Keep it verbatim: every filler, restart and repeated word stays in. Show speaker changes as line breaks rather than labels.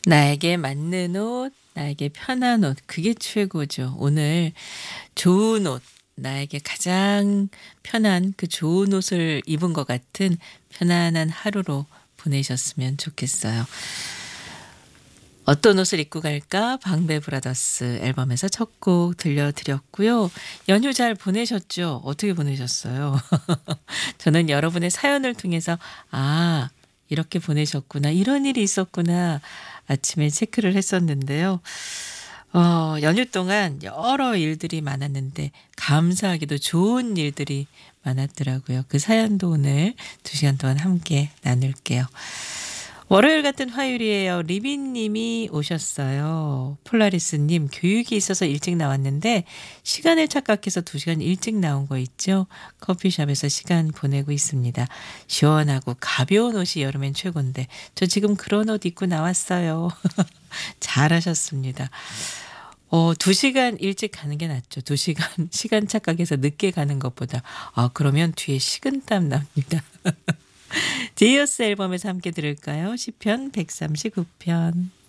나에게 맞는 옷, 나에게 편한 옷, 그게 최고죠. 오늘 좋은 옷, 나에게 가장 편한 그 좋은 옷을 입은 것 같은 편안한 하루로 보내셨으면 좋겠어요. 어떤 옷을 입고 갈까? 방배 브라더스 앨범에서 첫 곡 들려드렸고요. 연휴 잘 보내셨죠? 어떻게 보내셨어요? 저는 여러분의 사연을 통해서 아, 이렇게 보내셨구나. 이런 일이 있었구나. 아침에 체크를 했었는데요. 어, 연휴 동안 여러 일들이 많았는데 감사하게도 좋은 일들이 많았더라고요. 그 사연도 오늘 두 시간 동안 함께 나눌게요. 월요일 같은 화요일이에요. 리빈님이 오셨어요. 폴라리스님 교육이 있어서 일찍 나왔는데 시간을 착각해서 두 시간 일찍 나온 거 있죠. 커피숍에서 시간 보내고 있습니다. 시원하고 가벼운 옷이 여름엔 최고인데 저 지금 그런 옷 입고 나왔어요. 잘하셨습니다. 어, 두 시간 일찍 가는 게 낫죠. 두 시간 시간 착각해서 늦게 가는 것보다. 아, 그러면 뒤에 식은땀 납니다. 제이어스 앨범에서 함께 들을까요? 시편 백삼십구 편.